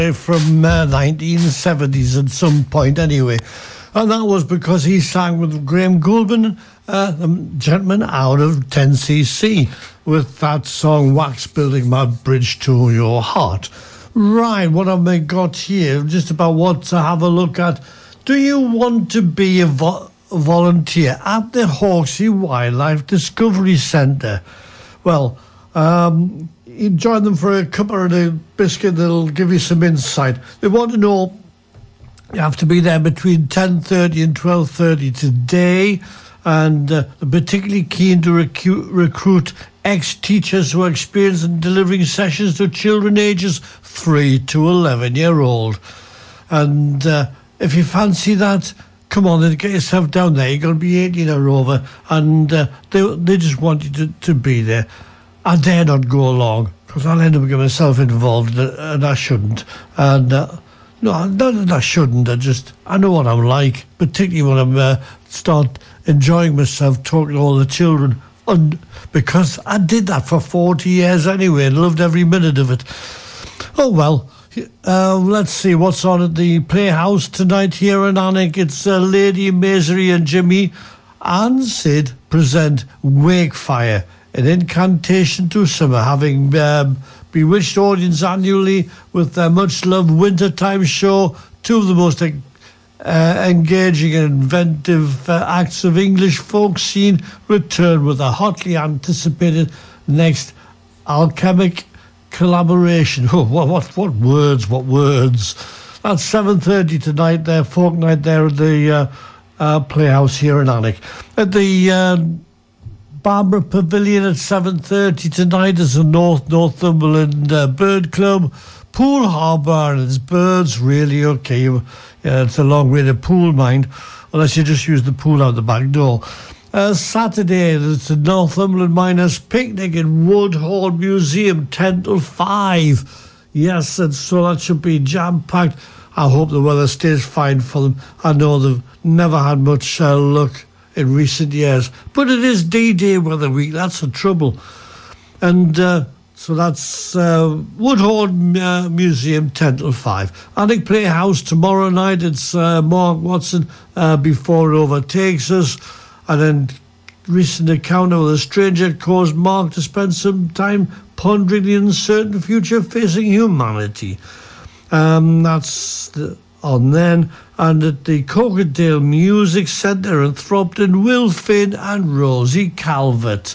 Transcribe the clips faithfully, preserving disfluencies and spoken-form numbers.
from uh, nineteen seventies at some point anyway. And that was because he sang with Graham Goulburn, uh, the gentleman out of ten C C, with that song, Wax Building My Bridge to Your Heart. Right, what have I got here? Just about what to have a look at. Do you want to be a, vo- a volunteer at the Hawksey Wildlife Discovery Centre? Well, um, you join them for a cuppa and a biscuit, they'll give you some insight. They want to know you have to be there between ten thirty and twelve thirty today, and uh, they're particularly keen to recu- recruit ex-teachers who are experienced in delivering sessions to children ages three to eleven year old. And uh, if you fancy that, come on and get yourself down there. You're going to be eighteen or over, and uh, they, they just want you to, to be there. I dare not go along, because I'll end up getting myself involved, and I shouldn't. And uh, no, not that I shouldn't. I just, I know what I'm like, particularly when I'm uh, start enjoying myself talking to all the children. And because I did that for forty years anyway, and loved every minute of it. Oh well, uh, let's see what's on at the Playhouse tonight here in Alnwick. It's uh, Lady Misery and Jimmy and Sid present Wakefire, an incantation to summer, having um, bewitched audience annually with their much-loved wintertime show. Two of the most uh, engaging and inventive uh, acts of English folk scene return with a hotly anticipated next alchemic collaboration. Oh, what, what, what words, what words. That's seven thirty tonight, there, folk night there at the uh, uh, Playhouse here in Alnwick. At the Uh, Barbara Pavilion at seven thirty tonight is the North Northumberland uh, Bird Club. Pool Harbour, and it's birds, really, okay. Yeah, it's a long way to pool, mind, unless you just use the pool out the back door. Uh, Saturday, it's the Northumberland Miners Picnic in Woodhall Museum, ten till five. Yes, and so that should be jam-packed. I hope the weather stays fine for them. I know they've never had much uh, luck in recent years, but it is D-Day weather week, that's the trouble. And uh, so that's uh, Woodhall uh, Museum, ten till five. Alnwick Playhouse tomorrow night, it's uh, Mark Watson, uh, Before It Overtakes Us, and then recent encounter with a stranger caused Mark to spend some time pondering the uncertain future facing humanity. Um, that's the on then, and at the Cokerdale Music Centre in Thropton, Will Finn and Rosie Calvert.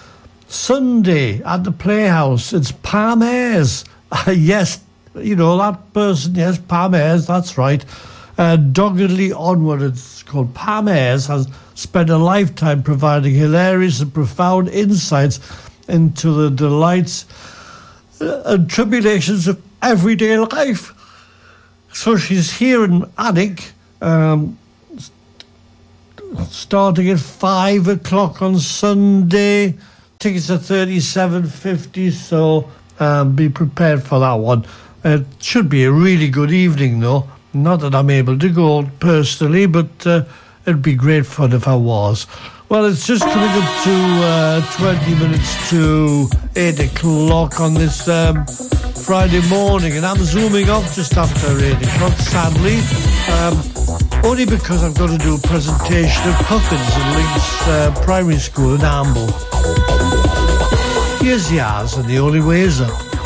Sunday at the Playhouse, it's Pam Ayres. Uh, yes, you know, that person, yes, Pam Ayres, that's right. Uh, doggedly onward, it's called. Pam Ayres has spent a lifetime providing hilarious and profound insights into the delights and tribulations of everyday life. So she's here in Alnwick, um, starting at five o'clock on Sunday. Tickets are thirty-seven fifty, so um, be prepared for that one. It should be a really good evening, though. Not that I'm able to go personally, but uh, it'd be great fun if I was. Well, it's just coming up to uh, twenty minutes to eight o'clock on this um, Friday morning, and I'm zooming off just after eight o'clock, sadly, um, only because I've got to do a presentation of Puffins in Links uh, Primary School in Amble. Here's Yaz, and the only way is up.